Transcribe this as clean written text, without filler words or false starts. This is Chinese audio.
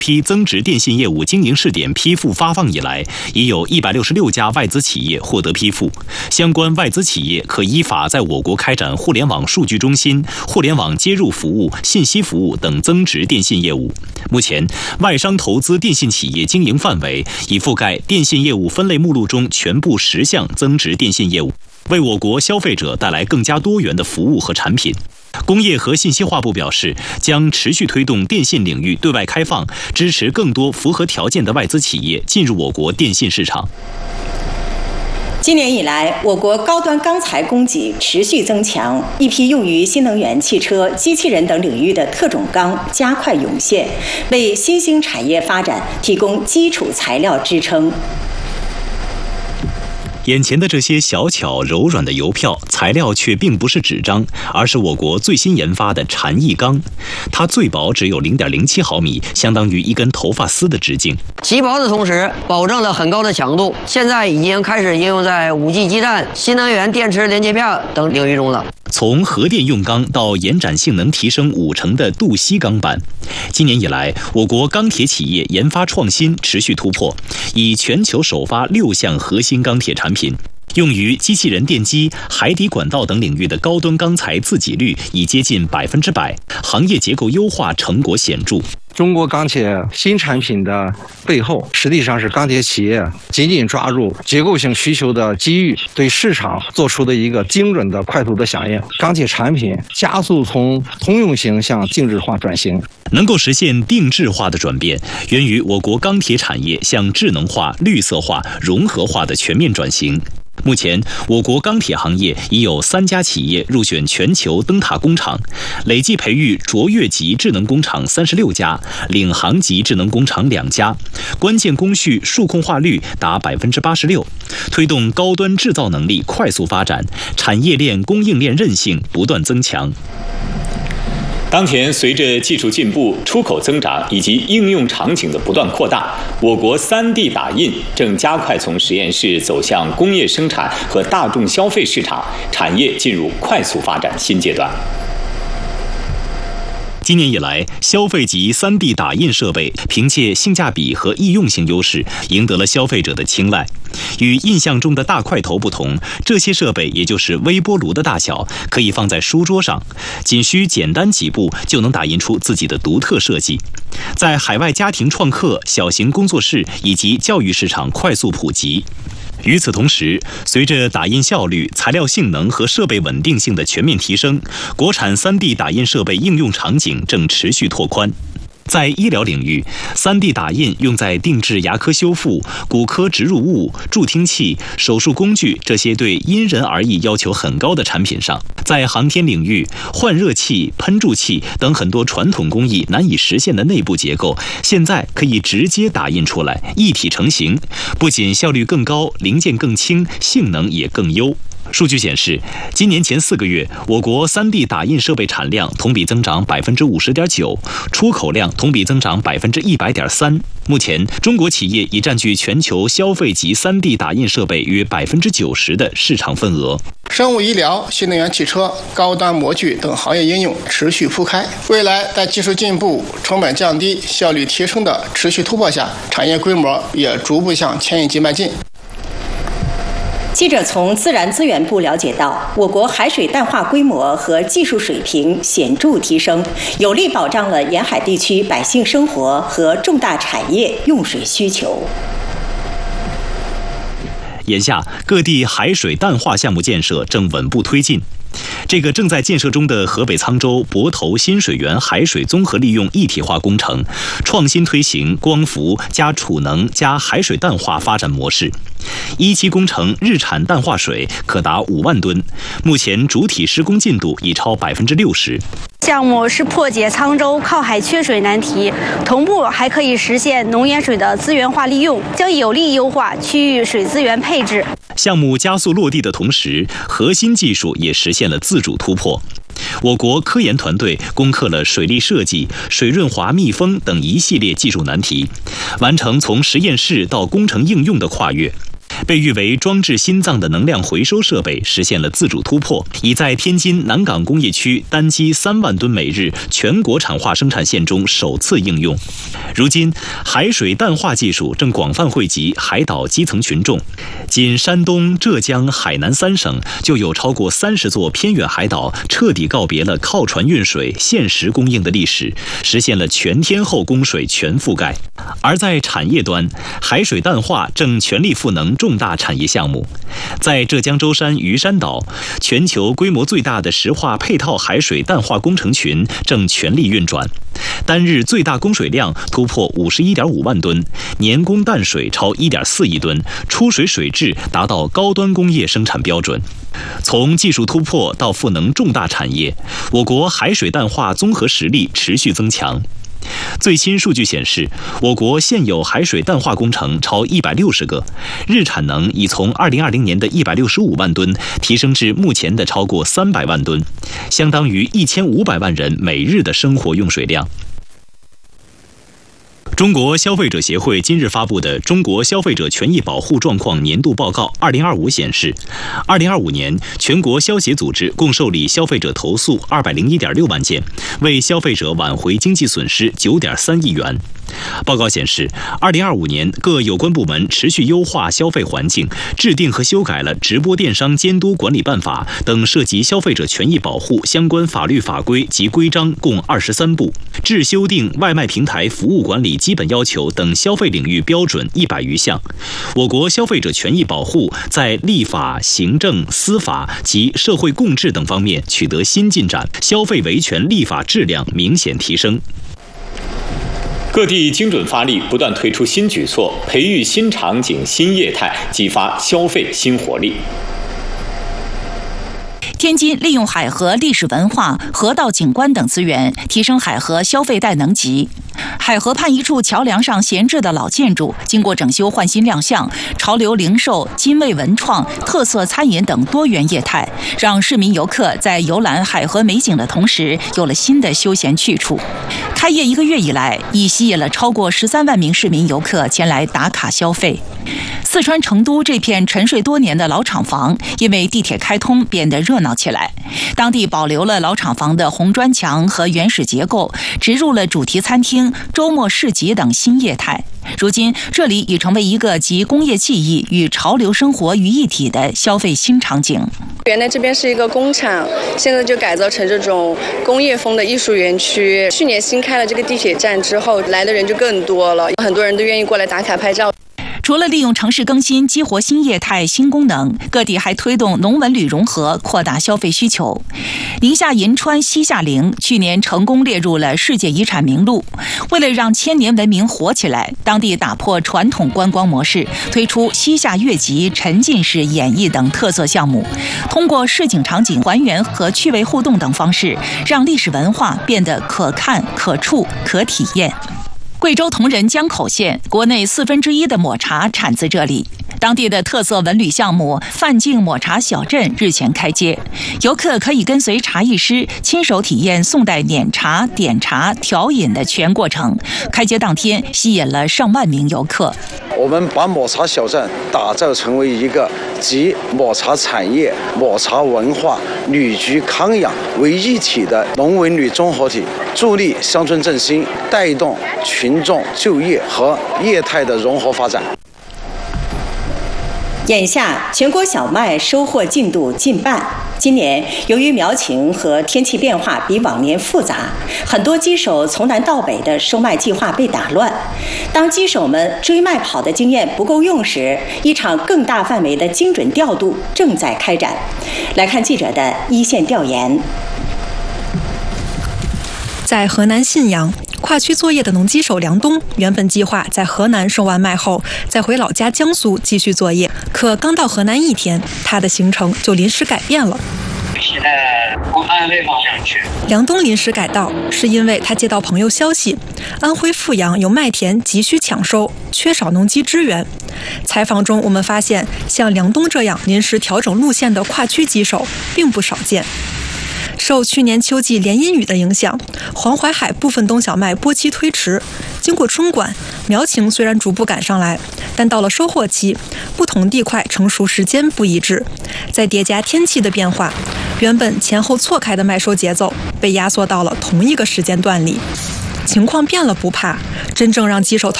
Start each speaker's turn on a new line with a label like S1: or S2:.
S1: 批增值电信业务经营试点批复发放以来，已有166家外资企业获得批复。相关外资企业可依法在我国开展互联网数据中心、互联网接入服务、信息服务等增值电信业务。目前，外商投资电信企业经营范围已覆盖电信业务分类目录中全部10项增值电信业务，为我国消费者带来更加多元的服务和产品。工业和信息化部表示，将持续推动电信领域对外开放，支持更多符合条件的外资企业进入我国电信市场。
S2: 今年以来，我国高端钢材供给持续增强，一批用于新能源汽车、机器人等领域的特种钢加快涌现，为新兴产业发展提供基础材料支撑。
S1: 眼前的这些小巧柔软的邮票材料却并不是纸张，而是我国最新研发的蝉翼钢。它最薄只有0.07毫米，相当于一根头发丝的直径。
S3: 极薄的同时，保证了很高的强度，现在已经开始应用在5G 基站、新能源电池连接片等领域中了。
S1: 从核电用钢到延展性能提升50%的镀硒钢板，今年以来，我国钢铁企业研发创新持续突破，以全球首发6项核心钢铁产品。用于机器人电机、海底管道等领域的高端钢材自给率已接近100%，行业结构优化成果显著。
S4: 中国钢铁新产品的背后，实际上是钢铁企业紧紧抓住结构性需求的机遇，对市场做出的一个精准的、快速的响应。钢铁产品加速从通用型向定制化转型，
S1: 能够实现定制化的转变，源于我国钢铁产业向智能化、绿色化、融合化的全面转型。目前，我国钢铁行业已有3家企业入选全球灯塔工厂，累计培育卓越级智能工厂36家，领航级智能工厂2家，关键工序数控化率达86%，推动高端制造能力快速发展，产业链供应链韧性不断增强。
S5: 当前，随着技术进步、出口增长以及应用场景的不断扩大，我国3D 打印正加快从实验室走向工业生产和大众消费市场，产业进入快速发展新阶段。
S1: 今年以来，消费级3D 打印设备凭借性价比和易用性优势，赢得了消费者的青睐。与印象中的大块头不同，这些设备也就是微波炉的大小，可以放在书桌上，仅需简单几步就能打印出自己的独特设计。在海外家庭创客、小型工作室以及教育市场快速普及。与此同时，随着打印效率、材料性能和设备稳定性的全面提升，国产3D 打印设备应用场景正持续拓宽。在医疗领域，3D 打印用在定制牙科修复、骨科植入物、助听器、手术工具这些对因人而异要求很高的产品上。在航天领域，换热器、喷注器等很多传统工艺难以实现的内部结构，现在可以直接打印出来，一体成型，不仅效率更高，零件更轻，性能也更优。数据显示，今年前4个月，我国3D 打印设备产量同比增长50.9%，出口量同比增长100.3%。目前，中国企业已占据全球消费级3D 打印设备约90%的市场份额。
S6: 生物医疗、新能源汽车、高端模具等行业应用持续铺开。未来在技术进步、成本降低、效率提升的持续突破下，产业规模也逐步向千亿级迈进。
S2: 记者从自然资源部了解到，我国海水淡化规模和技术水平显著提升，有力保障了沿海地区百姓生活和重大产业用水需求。
S1: 眼下，各地海水淡化项目建设正稳步推进。这个正在建设中的河北沧州泊头新水源海水综合利用一体化工程，创新推行光伏加储能加海水淡化发展模式。1期工程日产淡化水可达5万吨，目前主体施工进度已超60%。
S7: 项目是破解沧州靠海缺水难题，同步还可以实现农盐水的资源化利用，将有力优化区域水资源配置。
S1: 项目加速落地的同时，核心技术也实现了自主突破。我国科研团队攻克了水利设计、水润滑密封等一系列技术难题，完成从实验室到工程应用的跨越。 被誉为装置心脏的能量回收设备实现了自主突破，已在天津南港工业区单机3万吨每日全国产化生产线中首次应用。如今，海水淡化技术正广泛惠及海岛基层群众。仅山东、浙江、海南3省就有超过30座偏远海岛彻底告别了靠船运水限时供应的历史，实现了全天候供水全覆盖。而在产业端，海水淡化正全力赋能重大产业项目。在浙江舟山鱼山岛，全球规模最大的石化配套海水淡化工程群正全力运转，单日最大供水量突破51.5万吨，年供淡水超1.4亿吨，出水水质达到高端工业生产标准。从技术突破到赋能重大产业，我国海水淡化综合实力持续增强。最新数据显示，我国现有海水淡化工程超160个，日产能已从2020年的165万吨提升至目前的超过300万吨，相当于1500万人每日的生活用水量。中国消费者协会今日发布的《中国消费者权益保护状况年度报告2025》显示，2025年全国消协组织共受理消费者投诉201.6万件，为消费者挽回经济损失9.3亿元。报告显示，2025年各有关部门持续优化消费环境，制定和修改了《直播电商监督管理办法》等涉及消费者权益保护相关法律法规及规章共23部，制修订外卖平台服务管理基本要求等消费领域标准100余项。我国消费者权益保护在立法、行政、司法及社会共治等方面取得新进展，消费维权立法质量明显提升。
S5: 各地精准发力，不断推出新举措，培育新场景、新业态，激发消费新活力。
S8: 天津利用海河历史文化、河道景观等资源，提升海河消费带能级。海河畔一处桥梁上闲置的老建筑，经过整修换新亮相，潮流零售、精卫文创、特色餐饮等多元业态，让市民游客在游览海河美景的同时，有了新的休闲去处。开业1个月以来，已吸引了超过13万名市民游客前来打卡消费。四川成都这片沉睡多年的老厂房，因为地铁开通变得热闹起来。当地保留了老厂房的红砖墙和原始结构，植入了主题餐厅、周末市集等新业态。如今，这里已成为一个集工业技艺与潮流生活于一体的消费新场景。
S9: 原来这边是一个工厂，现在就改造成这种工业风的艺术园区。去年新开了这个地铁站之后，来的人就更多了，很多人都愿意过来打卡拍照。
S8: 除了利用城市更新激活新业态新功能，各地还推动农文旅融合，扩大消费需求。宁夏银川西夏陵去年成功列入了世界遗产名录。为了让千年文明活起来，当地打破传统观光模式，推出西夏越级、沉浸式演绎等特色项目，通过市井场景还原和趣味互动等方式，让历史文化变得可看、可触、可体验。贵州铜仁江口县国内1/4的抹茶产自这里。当地的特色文旅项目范境抹茶小镇日前开街，游客可以跟随茶艺师亲手体验宋代碾茶、点茶、调饮的全过程。开街当天吸引了上万名游客。
S10: 我们把抹茶小镇打造成为一个集抹茶产业、抹茶文化、旅居康养为一体的农文旅综合体，助力乡村振兴，带动群众就业和业态的融合发展。
S2: 眼下，全国小麦收获进度近半。今年由于苗情和天气变化比往年复杂，很多机手从南到北的收麦计划被打乱。当机手们追麦跑的经验不够用时，一场更大范围的精准调度正在开展。来看记者的一线调研。
S11: 在河南信阳，跨区作业的农机手梁东原本计划在河南收完麦后，再回老家江苏继续作业。可刚到河南1天，他的行程就临时改变了。
S12: 现在往安徽方向去。
S11: 梁东临时改道，是因为他接到朋友消息，安徽阜阳有麦田急需抢收，缺少农机支援。采访中，我们发现像梁东这样临时调整路线的跨区机手并不少见。受去年秋季连阴雨的影响，黄淮海部分冬小麦播期推迟。经过春管， 苗情虽然逐步赶上来，但到了收获期，不同地块成熟时间不一致，再叠加天气的变化，原本前后错开的麦收节奏被压缩到了同一个时间段里。情况变了不怕，真正让棘手